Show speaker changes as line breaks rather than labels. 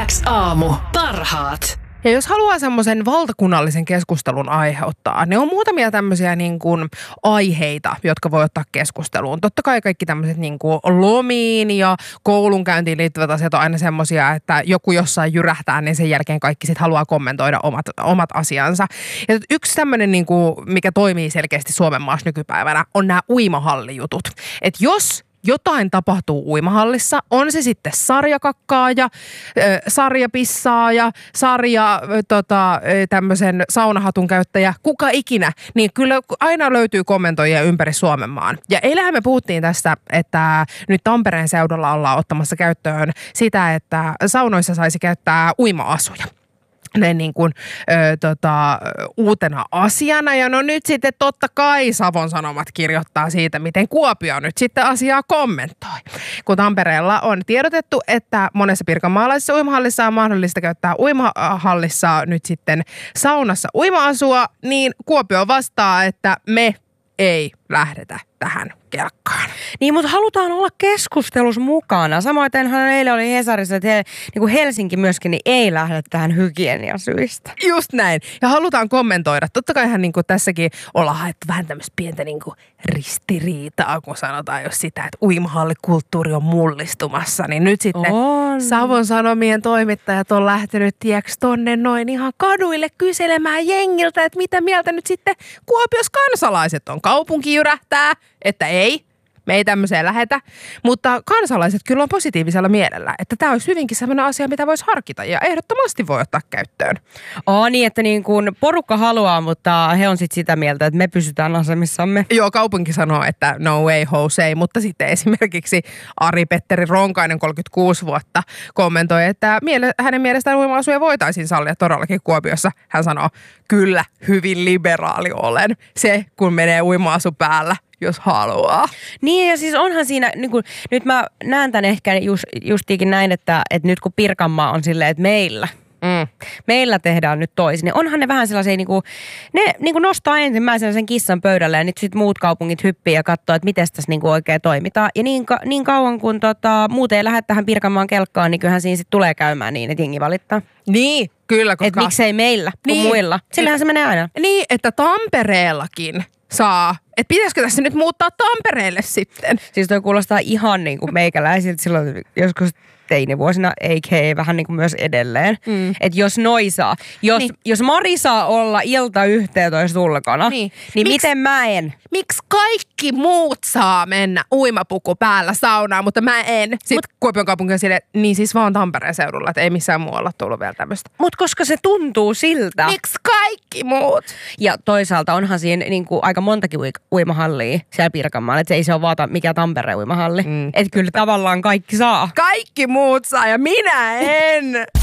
X-aamu. Parhaat.
Ja jos haluaa semmoisen valtakunnallisen keskustelun aiheuttaa, niin on muutamia tämmöisiä niin kuin aiheita, jotka voi ottaa keskusteluun. Totta kai kaikki tämmöiset niin kuin lomiin ja koulunkäyntiin liittyvät asiat on aina semmoisia, että joku jossain jyrähtää, niin sen jälkeen kaikki sitten haluaa kommentoida omat asiansa. Ja yksi tämmöinen, niin kuin, mikä toimii selkeästi Suomen maassa nykypäivänä, on nämä uimahallijutut. Että jos jotain tapahtuu uimahallissa, on se sitten sarjakakkaaja, sarjapissaaja, tämmöisen saunahatun käyttäjä, kuka ikinä, niin kyllä aina löytyy kommentoijia ympäri Suomenmaan. Ja eilähän me puhuttiin tästä, että nyt Tampereen seudulla ollaan ottamassa käyttöön sitä, että saunoissa saisi käyttää uima-asuja. Ne niin kuin, uutena asiana. Ja no nyt sitten totta kai Savon Sanomat kirjoittaa siitä, miten Kuopio nyt sitten asiaa kommentoi. Kun Tampereella on tiedotettu, että monessa pirkanmaalaisessa uimahallissa on mahdollista käyttää uimahallissa nyt sitten saunassa uima-asua, niin Kuopio vastaa, että me ei lähdetä tähän kelkkaan.
Niin, mutta halutaan olla keskustelussa mukana. Samoitenhan eilen oli Hesarissa, että niin kuin Helsinki myöskin niin ei lähde tähän hygieniasyistä.
Just näin. Ja halutaan kommentoida. Totta kaihan niin kuin tässäkin ollaan haettu vähän tämmöistä pientä niin kuin ristiriitaa, kun sanotaan jos sitä, että uimahallikulttuuri on mullistumassa. Niin nyt sitten Savon Sanomien toimittajat on lähtenyt tonne noin ihan kaduille kyselemään jengiltä, että mitä mieltä nyt sitten Kuopiossa kansalaiset on. Kaupunki jyrähtää, että me ei tämmöiseen lähetä, mutta kansalaiset kyllä on positiivisella mielellä, että tämä olisi hyvinkin sellainen asia, mitä voisi harkita ja ehdottomasti voi ottaa käyttöön.
Niin, että niin kuin porukka haluaa, mutta he on sitten sitä mieltä, että me pysytään asemissamme.
Joo, kaupunki sanoo, että no way, Jose, mutta sitten esimerkiksi Ari-Petteri Ronkainen, 36 vuotta, kommentoi, että hänen mielestään uima-asuja voitaisiin sallia todellakin Kuopiossa. Hän sanoo, kyllä, hyvin liberaali olen. Se, kun menee uima-asu päällä, jos haluaa.
Niin, ja siis onhan siinä, niin kuin, nyt mä näen tämän ehkä justiinkin näin, että nyt kun Pirkanmaa on silleen, että meillä tehdään nyt toisin, niin onhan ne vähän sellaisia, niin kuin, ne niin kuin nostaa ensimmäisenä sen kissan pöydälle ja nyt sitten muut kaupungit hyppii ja katsoo, että miten tässä niin kuin oikein toimitaan. Ja niin kauan kun muut ei lähde tähän Pirkanmaan kelkkaan, niin kyllähän siinä sitten tulee käymään niin, että jengi valittaa.
Niin, kyllä. Koska...
Että miksei meillä kuin muilla. Sillähän se menee aina.
Niin, että Tampereellakin saa. Että pitäisikö tässä nyt muuttaa Tampereelle sitten?
Siis toi kuulostaa ihan niin kuin meikäläisiltä silloin joskus teinivuosina, a.k.a. vähän niin kuin myös edelleen. Että jos noi saa, jos Mari saa olla ilta 11 ulkona, niin miten mä en?
Miksi kaikki muut saa mennä uimapuku päällä saunaan, mutta mä en? Sitten Kuopion kaupunki on silleen, niin siis vaan Tampereen seudulla, että ei missään muualla tullut vielä tämmöistä.
Mutta koska se tuntuu siltä.
Miksi kaikki muut?
Ja toisaalta onhan siinä niin kuin aika montakin uimahallia siellä Pirkanmaalla, että ei se ole vaan mikä Tampereen uimahalli. Että kyllä tavallaan kaikki saa.
Kaikki muut saa ja minä en!